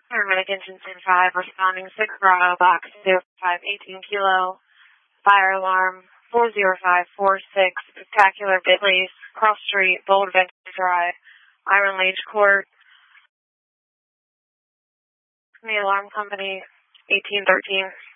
Paramedic engine 10-5, responding 6 Bravo, box 0518 kilo, fire alarm 40546, spectacular Bitleys, Cross Street, Bold Venture Drive, Iron Lage Court, the alarm company 1813.